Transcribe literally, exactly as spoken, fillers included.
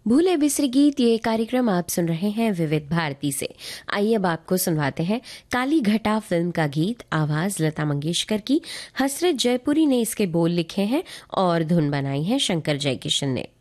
भूले बिसरे गीत, ये कार्यक्रम आप सुन रहे हैं विविध भारती से। आइए अब आपको सुनवाते हैं काली घटा फिल्म का गीत। आवाज लता मंगेशकर की, हसरत जयपुरी ने इसके बोल लिखे हैं और धुन बनाई है शंकर जयकिशन ने।